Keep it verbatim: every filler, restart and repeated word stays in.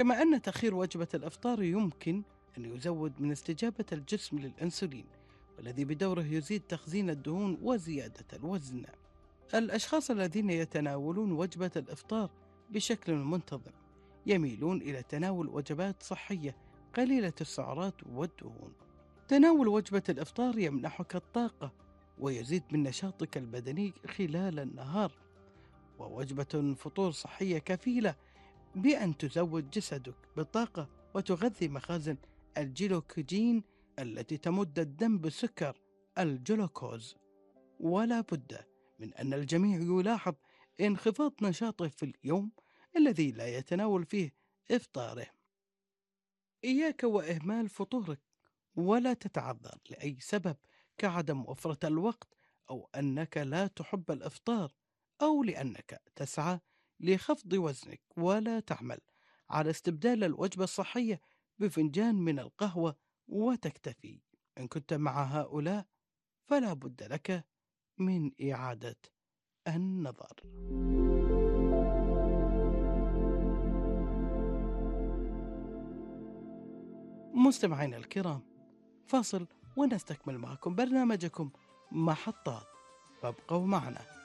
كما أن تأخير وجبة الإفطار يمكن أن يزود من استجابة الجسم للأنسولين، والذي بدوره يزيد تخزين الدهون وزيادة الوزن. الأشخاص الذين يتناولون وجبة الإفطار بشكل منتظم يميلون إلى تناول وجبات صحية قليلة السعرات والدهون. تناول وجبة الإفطار يمنحك الطاقة ويزيد من نشاطك البدني خلال النهار، ووجبة فطور صحية كفيلة بأن تزود جسدك بالطاقة وتغذي مخازن الجلوكوجين التي تمد الدم بسكر الجلوكوز. ولا بد من أن الجميع يلاحظ انخفاض نشاطه في اليوم الذي لا يتناول فيه إفطاره. إياك وإهمال فطورك، ولا تتعذر لأي سبب كعدم وفرة الوقت أو أنك لا تحب الإفطار أو لأنك تسعى لخفض وزنك، ولا تعمل على استبدال الوجبة الصحية بفنجان من القهوة وتكتفي. إن كنت مع هؤلاء فلا بد لك من إعادة النظر. مستمعينا الكرام، فاصل ونستكمل معكم برنامجكم محطات، فابقوا معنا.